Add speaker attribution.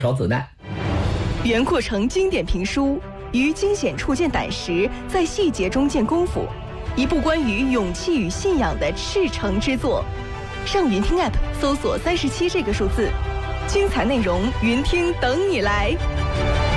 Speaker 1: 烧子弹。
Speaker 2: 袁阔成经典评书，于惊险处见胆识，在细节中见功夫，一部关于勇气与信仰的赤诚之作。上云听 App 搜索37这个数字，精彩内容云听等你来。